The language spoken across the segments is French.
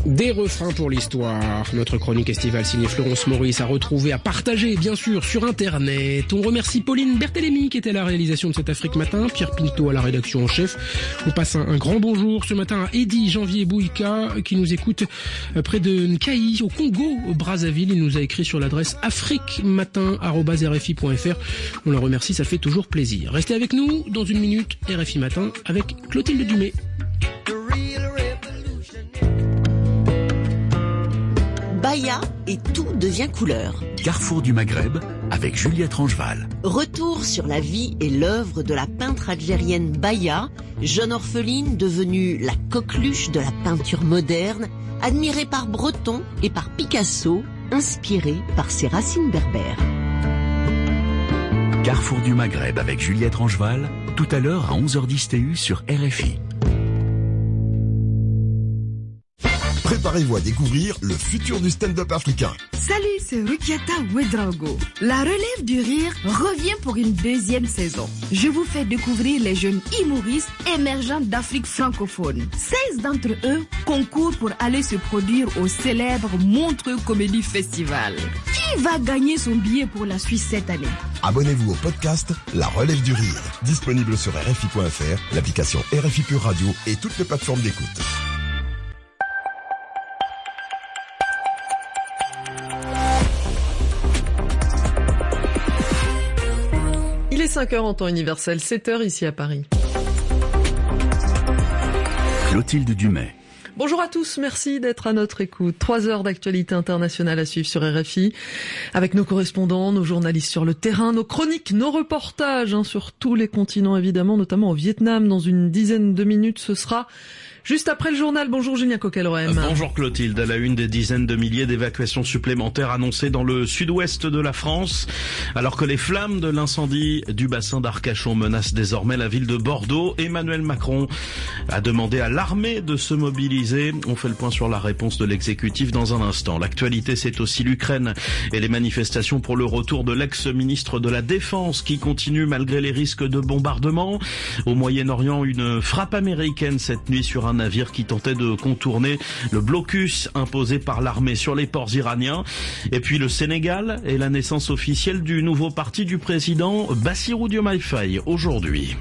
Des refrains pour l'histoire. Notre chronique estivale signée Florence Maurice à retrouver, à partager, bien sûr, sur Internet. On remercie Pauline Berthélémy qui était à la réalisation de cet Afrique Matin, Pierre Pinto à la rédaction en chef. On passe un grand bonjour ce matin à Eddy Janvier Bouika qui nous écoute près de Nkayi, au Congo, au Brazzaville. Il nous a écrit sur l'adresse afriquematin@rfi.fr. On la remercie, ça fait toujours plaisir. Restez avec nous dans une minute, RFI Matin avec Clotilde Dumais. Bahia et tout devient couleur. Carrefour du Maghreb avec Juliette Rangeval. Retour sur la vie et l'œuvre de la peintre algérienne Bahia, jeune orpheline devenue la coqueluche de la peinture moderne, admirée par Breton et par Picasso, inspirée par ses racines berbères. Carrefour du Maghreb avec Juliette Rangeval, tout à l'heure à 11h10 TU sur RFI. Préparez-vous à découvrir le futur du stand-up africain. Salut, c'est Rukiata Ouedraogo. La relève du rire revient pour une deuxième saison. Je vous fais découvrir les jeunes humoristes émergents d'Afrique francophone. 16 d'entre eux concourent pour aller se produire au célèbre Montreux Comedy Festival. Qui va gagner son billet pour la Suisse cette année? Abonnez-vous au podcast La Relève du Rire, disponible sur RFI.fr, l'application RFI Pure Radio et toutes les plateformes d'écoute. Il est 5h en temps universel, 7h ici à Paris. Clotilde Dumais. Bonjour à tous, merci d'être à notre écoute. 3 heures d'actualité internationale à suivre sur RFI, avec nos correspondants, nos journalistes sur le terrain, nos chroniques, nos reportages sur tous les continents évidemment, notamment au Vietnam. Dans une dizaine de minutes, ce sera juste après le journal. Bonjour Julien Coquelroem. Bonjour Clotilde. À la une, des dizaines de milliers d'évacuations supplémentaires annoncées dans le sud-ouest de la France, alors que les flammes de l'incendie du bassin d'Arcachon menacent désormais la ville de Bordeaux. Emmanuel Macron a demandé à l'armée de se mobiliser. On fait le point sur la réponse de l'exécutif dans un instant. L'actualité, c'est aussi l'Ukraine et les manifestations pour le retour de l'ex-ministre de la Défense qui continue malgré les risques de bombardement. Au Moyen-Orient, une frappe américaine cette nuit sur un navire qui tentait de contourner le blocus imposé par l'armée sur les ports iraniens. Et puis le Sénégal et la naissance officielle du nouveau parti du président Bassirou Diomaye Faye aujourd'hui.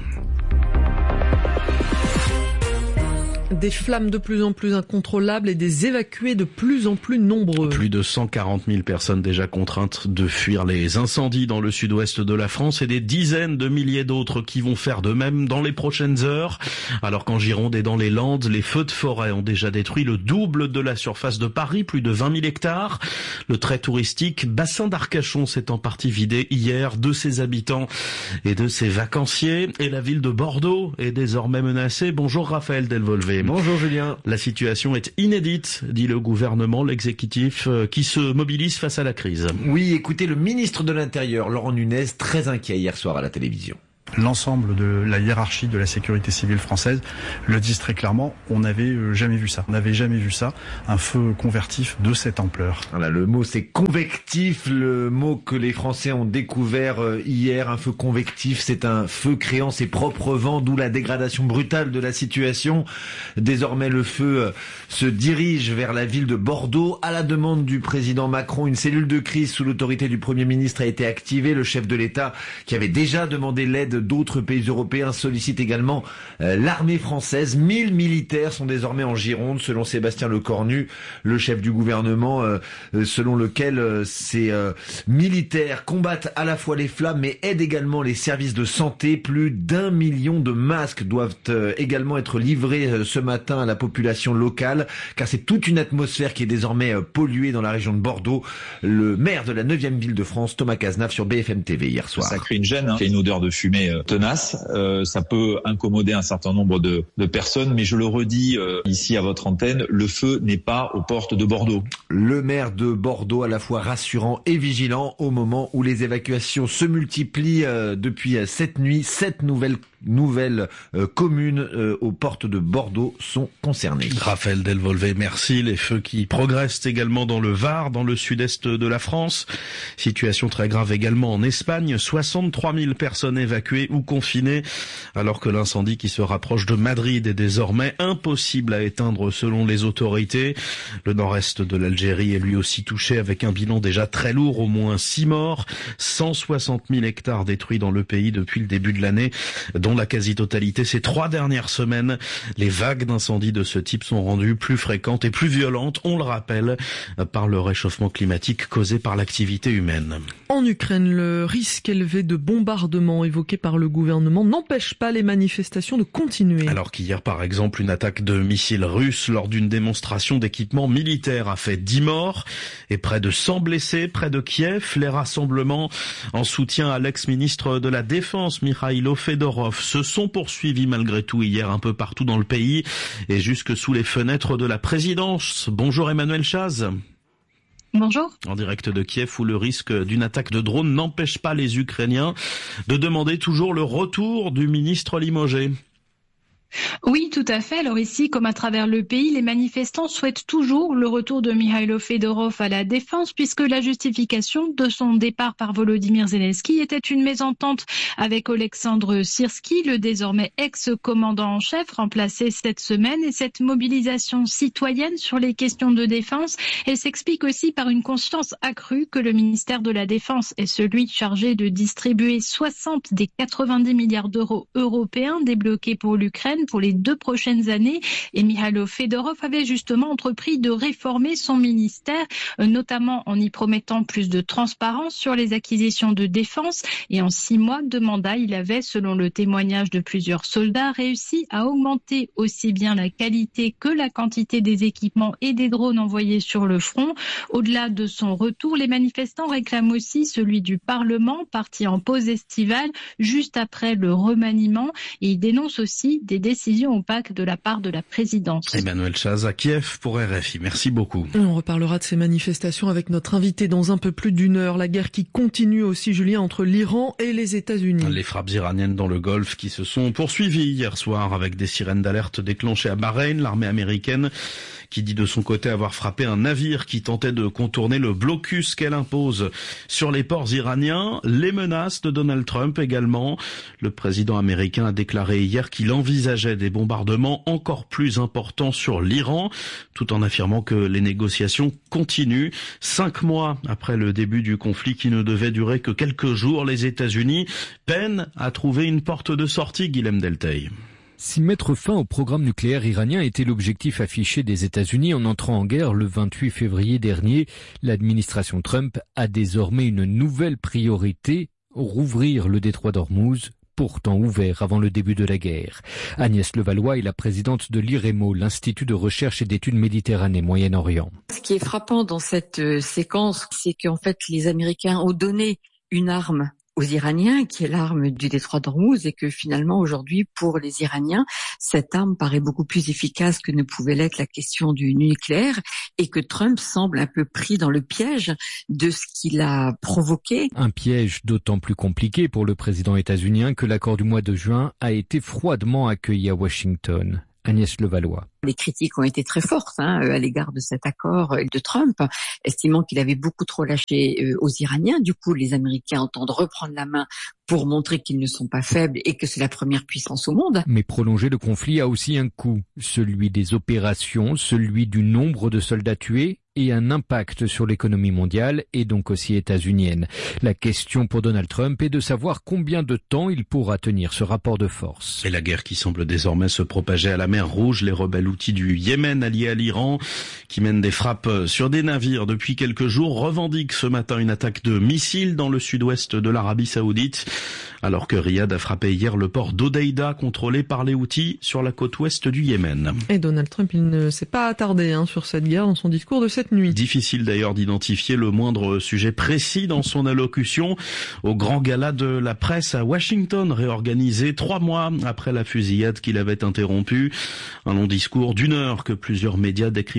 Des flammes de plus en plus incontrôlables et des évacués de plus en plus nombreux. Plus de 140 000 personnes déjà contraintes de fuir les incendies dans le sud-ouest de la France et des dizaines de milliers d'autres qui vont faire de même dans les prochaines heures. Alors qu'en Gironde et dans les Landes, les feux de forêt ont déjà détruit le double de la surface de Paris, plus de 20 000 hectares. Le très touristique bassin d'Arcachon s'est en partie vidé hier de ses habitants et de ses vacanciers. Et la ville de Bordeaux est désormais menacée. Bonjour Raphaël Delvolvé. Bonjour Julien. La situation est inédite, dit le gouvernement, l'exécutif qui se mobilise face à la crise. Oui, écoutez, le ministre de l'Intérieur, Laurent Nunez, très inquiet hier soir à la télévision. L'ensemble de la hiérarchie de la sécurité civile française le disent très clairement, on n'avait jamais vu ça. On n'avait jamais vu ça, un feu convectif de cette ampleur. Voilà, le mot c'est convectif, le mot que les Français ont découvert hier. Un feu convectif, c'est un feu créant ses propres vents, d'où la dégradation brutale de la situation. Désormais, le feu se dirige vers la ville de Bordeaux. À la demande du président Macron, une cellule de crise sous l'autorité du Premier ministre a été activée. Le chef de l'État, qui avait déjà demandé l'aide d'autres pays européens, sollicite également l'armée française. 1000 militaires sont désormais en Gironde, selon Sébastien Lecornu, le chef du gouvernement, selon lequel ces militaires combattent à la fois les flammes mais aident également les services de santé. Plus d'1 million de masques doivent également être livrés ce matin à la population locale, car c'est toute une atmosphère qui est désormais polluée dans la région de Bordeaux. Le maire de la 9e ville de France, Thomas Cazenave, sur BFM TV hier soir. Ça crée une gêne, il y a une odeur de fumée tenace, ça peut incommoder un certain nombre de personnes, mais je le redis ici à votre antenne, le feu n'est pas aux portes de Bordeaux. Le maire de Bordeaux à la fois rassurant et vigilant au moment où les évacuations se multiplient depuis cette nuit. 7 nouvelles nouvelles communes aux portes de Bordeaux sont concernées. Raphaël Delvolvé, merci. Les feux qui progressent également dans le Var, dans le sud-est de la France. Situation très grave également en Espagne. 63 000 personnes évacuées ou confinées, alors que l'incendie qui se rapproche de Madrid est désormais impossible à éteindre selon les autorités. Le nord-est de l'Algérie est lui aussi touché avec un bilan déjà très lourd, au moins 6 morts, 160 000 hectares détruits dans le pays depuis le début de l'année, dont la quasi-totalité ces 3 dernières semaines. Les vagues d'incendies de ce type sont rendues plus fréquentes et plus violentes, on le rappelle, par le réchauffement climatique causé par l'activité humaine. En Ukraine, le risque élevé de bombardement évoqué par le gouvernement n'empêche pas les manifestations de continuer. Alors qu'hier, par exemple, une attaque de missiles russes lors d'une démonstration d'équipement militaire a fait 10 morts et près de 100 blessés près de Kiev. Les rassemblements en soutien à l'ex-ministre de la Défense, Mikhailo Fedorov, se sont poursuivis malgré tout hier un peu partout dans le pays et jusque sous les fenêtres de la présidence. Bonjour Emmanuel Chaz. Bonjour. En direct de Kiev, où le risque d'une attaque de drone n'empêche pas les Ukrainiens de demander toujours le retour du ministre limogé. Oui, tout à fait. Alors ici, comme à travers le pays, les manifestants souhaitent toujours le retour de Mikhailo Fedorov à la défense, puisque la justification de son départ par Volodymyr Zelensky était une mésentente avec Oleksandr Syrski, le désormais ex-commandant en chef, remplacé cette semaine. Et cette mobilisation citoyenne sur les questions de défense, elle s'explique aussi par une conscience accrue que le ministère de la Défense est celui chargé de distribuer 60 des 90 milliards d'euros européens débloqués pour l'Ukraine pour les 2 prochaines années. Et Mikhailo Fedorov avait justement entrepris de réformer son ministère, notamment en y promettant plus de transparence sur les acquisitions de défense. Et en 6 mois de mandat, il avait, selon le témoignage de plusieurs soldats, réussi à augmenter aussi bien la qualité que la quantité des équipements et des drones envoyés sur le front. Au-delà de son retour, les manifestants réclament aussi celui du Parlement, parti en pause estivale juste après le remaniement. Et ils dénoncent aussi des décision opaque de la part de la présidence. Emmanuel Chaz à Kiev pour RFI. Merci beaucoup. On reparlera de ces manifestations avec notre invité dans un peu plus d'1 heure. La guerre qui continue aussi, Julien, entre l'Iran et les États-Unis. Les frappes iraniennes dans le Golfe qui se sont poursuivies hier soir avec des sirènes d'alerte déclenchées à Bahreïn. L'armée américaine qui dit de son côté avoir frappé un navire qui tentait de contourner le blocus qu'elle impose sur les ports iraniens. Les menaces de Donald Trump également. Le président américain a déclaré hier qu'il envisageait des bombardements encore plus importants sur l'Iran, tout en affirmant que les négociations continuent. 5 mois après le début du conflit qui ne devait durer que quelques jours, les États-Unis peinent à trouver une porte de sortie, Guilhem Delteil. Si mettre fin au programme nucléaire iranien était l'objectif affiché des États-Unis en entrant en guerre le 28 février dernier, l'administration Trump a désormais une nouvelle priorité, rouvrir le détroit d'Ormuz, pourtant ouvert avant le début de la guerre. Agnès Levallois est la présidente de l'IREMO, l'Institut de recherche et d'études Méditerranée Moyen-Orient. Ce qui est frappant dans cette séquence, c'est qu'en fait les Américains ont donné une arme aux Iraniens, qui est l'arme du détroit d'Ormuz, et que finalement aujourd'hui, pour les Iraniens, cette arme paraît beaucoup plus efficace que ne pouvait l'être la question du nucléaire, et que Trump semble un peu pris dans le piège de ce qu'il a provoqué. Un piège d'autant plus compliqué pour le président états-unien que l'accord du mois de juin a été froidement accueilli à Washington. Agnès Levallois. Les critiques ont été très fortes à l'égard de cet accord de Trump, estimant qu'il avait beaucoup trop lâché aux Iraniens. Du coup, les Américains entendent reprendre la main pour montrer qu'ils ne sont pas faibles et que c'est la première puissance au monde. Mais prolonger le conflit a aussi un coût, celui des opérations, celui du nombre de soldats tués et un impact sur l'économie mondiale et donc aussi états-unienne. La question pour Donald Trump est de savoir combien de temps il pourra tenir ce rapport de force. Et la guerre qui semble désormais se propager à la mer Rouge, les rebelles houthis du Yémen alliés à l'Iran, qui mènent des frappes sur des navires depuis quelques jours, revendiquent ce matin une attaque de missiles dans le sud-ouest de l'Arabie Saoudite, alors que Riyad a frappé hier le port d'Hodeïda, contrôlé par les Houthis sur la côte ouest du Yémen. Et Donald Trump, il ne s'est pas attardé sur cette guerre dans son discours de cette nuit. Difficile d'ailleurs d'identifier le moindre sujet précis dans son allocution au grand gala de la presse à Washington, réorganisé 3 mois après la fusillade qu'il avait interrompue. Un long discours d'1 heure que plusieurs médias décrivent ce matin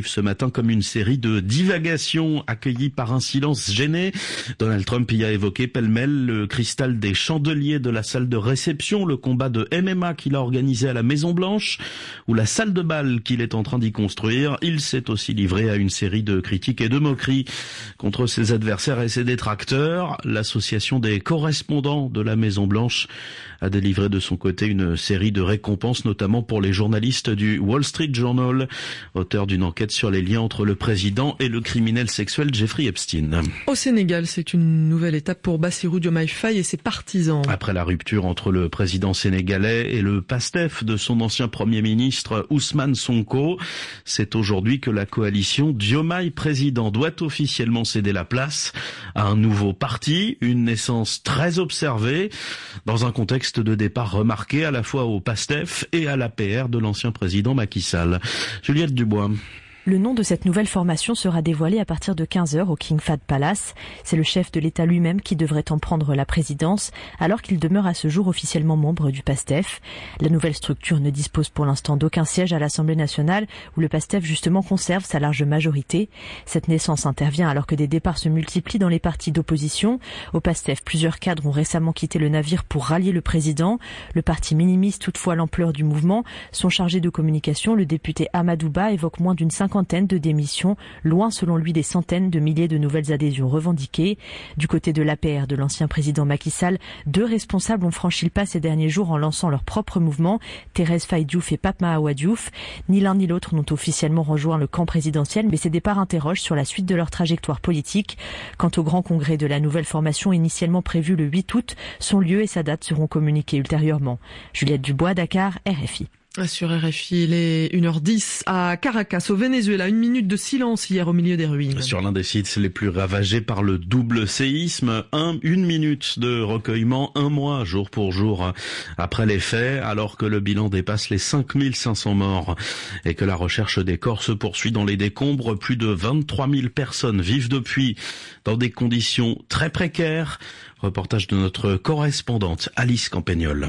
matin comme une série de divagations accueillies par un silence gêné. Donald Trump y a évoqué pêle-mêle le cristal des chandeliers de la salle de réception, le combat de MMA qu'il a organisé à la Maison-Blanche ou la salle de bal qu'il est en train d'y construire. Il s'est aussi livré à une série de critiques et de moqueries contre ses adversaires et ses détracteurs. L'association des correspondants de la Maison-Blanche a délivré de son côté une série de récompenses, notamment pour les journalistes du Wall Street Journal, auteur d'une enquête sur les liens entre le président et le criminel sexuel Jeffrey Epstein. Au Sénégal, c'est une nouvelle étape pour Bassirou Diomaye Faye et ses partisans. Après la rupture entre le président sénégalais et le PASTEF de son ancien premier ministre Ousmane Sonko, c'est aujourd'hui que la coalition Diomaye président doit officiellement céder la place à un nouveau parti, une naissance très observée dans un contexte de départ remarqué à la fois au PASTEF et à l'APR de l'ancien président Macky Sall. Juliette Dubois. Le nom de cette nouvelle formation sera dévoilé à partir de 15h au King Fahd Palace. C'est le chef de l'État lui-même qui devrait en prendre la présidence, alors qu'il demeure à ce jour officiellement membre du PASTEF. La nouvelle structure ne dispose pour l'instant d'aucun siège à l'Assemblée nationale, où le PASTEF justement conserve sa large majorité. Cette naissance intervient alors que des départs se multiplient dans les partis d'opposition. Au PASTEF, plusieurs cadres ont récemment quitté le navire pour rallier le président. Le parti minimise toutefois l'ampleur du mouvement. Son chargé de communication, le député Amadou Ba, évoque moins d'une cinquantaine de démissions, loin selon lui des centaines de milliers de nouvelles adhésions revendiquées. Du côté de l'APR de l'ancien président Macky Sall, 2 responsables ont franchi le pas ces derniers jours en lançant leur propre mouvement, Thérèse Faye Diouf et Pape Mahawa Diouf. Ni l'un ni l'autre n'ont officiellement rejoint le camp présidentiel, mais ces départs interrogent sur la suite de leur trajectoire politique. Quant au grand congrès de la nouvelle formation initialement prévu le 8 août, son lieu et sa date seront communiqués ultérieurement. Juliette Dubois, Dakar, RFI. Sur RFI, il est 1h10 à Caracas, au Venezuela. 1 minute de silence hier au milieu des ruines. Sur l'un des sites les plus ravagés par le double séisme, 1 minute de recueillement, 1 mois jour pour jour après les faits, alors que le bilan dépasse les 5500 morts et que la recherche des corps se poursuit dans les décombres. Plus de 23 000 personnes vivent depuis dans des conditions très précaires. Reportage de notre correspondante Alice Campagnol.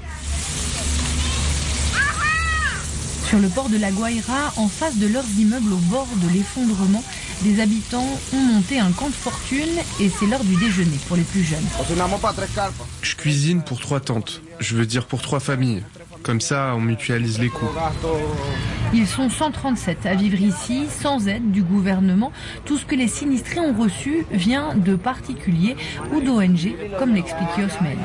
Sur le port de la Guaira, en face de leurs immeubles au bord de l'effondrement, des habitants ont monté un camp de fortune et c'est l'heure du déjeuner pour les plus jeunes. Je cuisine pour 3 tantes, je veux dire pour 3 familles. Comme ça, on mutualise les coûts. Ils sont 137 à vivre ici, sans aide du gouvernement. Tout ce que les sinistrés ont reçu vient de particuliers ou d'ONG, comme l'explique Osmel.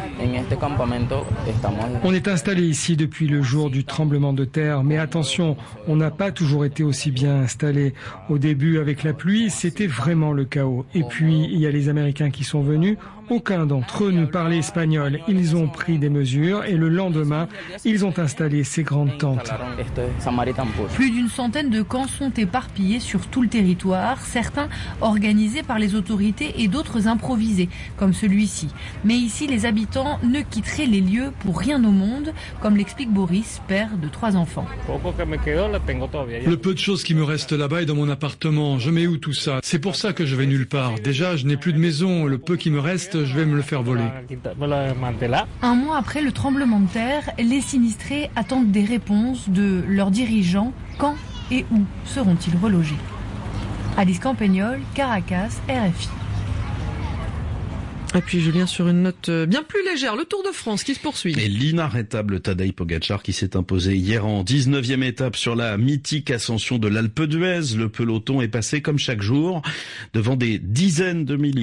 On est installé ici depuis le jour du tremblement de terre, mais attention, on n'a pas toujours été aussi bien installé. Au début, avec la pluie, c'était vraiment le chaos. Et puis, il y a les Américains qui sont venus. Aucun d'entre eux ne parlait espagnol. Ils ont pris des mesures et le lendemain, ils ont installé ces grandes tentes. Plus d'une centaine de camps sont éparpillés sur tout le territoire, certains organisés par les autorités et d'autres improvisés, comme celui-ci. Mais ici, les habitants ne quitteraient les lieux pour rien au monde, comme l'explique Boris, père de 3 enfants. Le peu de choses qui me restent là-bas est dans mon appartement. Je mets où tout ça? C'est pour ça que je vais nulle part. Déjà, je n'ai plus de maison. Le peu qui me reste, je vais me le faire voler. 1 mois après le tremblement de terre, les sinistrés attendent des réponses de leurs dirigeants. Quand et où seront-ils relogés? Alice Campagnol, Caracas, RFI. Et puis Julien, sur une note bien plus légère, le Tour de France qui se poursuit. Et l'inarrêtable Tadej Pogačar qui s'est imposé hier en 19e étape sur la mythique ascension de l'Alpe d'Huez. Le peloton est passé comme chaque jour devant des dizaines de milliers